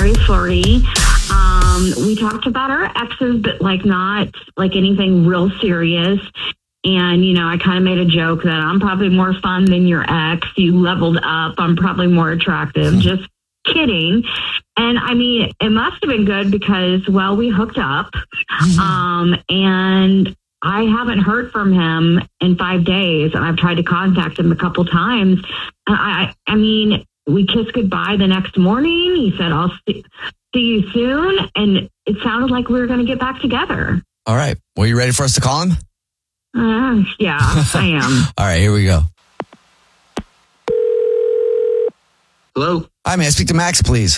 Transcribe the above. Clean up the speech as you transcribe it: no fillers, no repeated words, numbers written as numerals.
very flirty. We talked about our exes, but not like anything real serious. And, I kind of made a joke that I'm probably more fun than your ex. You leveled up. I'm probably more attractive. Just kidding. And it must have been good because, we hooked up. And I haven't heard from him in 5 days. And I've tried to contact him a couple times. We kissed goodbye the next morning. He said, I'll see you soon. And it sounded like we were going to get back together. All right. Well, you ready for us to call him? Yeah, I am. All right, here we go. Hello? Hi, may I speak to Max, please?